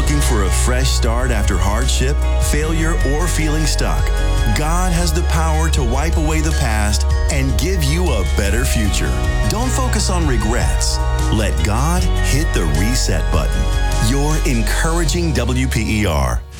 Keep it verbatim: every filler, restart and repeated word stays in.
Looking for a fresh start after hardship, failure, or feeling stuck? God has the power to wipe away the past and give you a better future. Don't focus on regrets. Let God hit the reset button. Your encouraging W P E R.